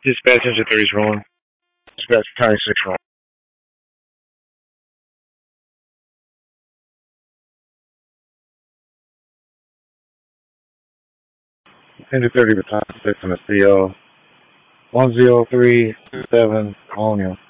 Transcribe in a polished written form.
Dispatch engine 30's rolling. Dispatch County 6 rolling. Engine 30 baton 6 on the CO 10327 Colonial.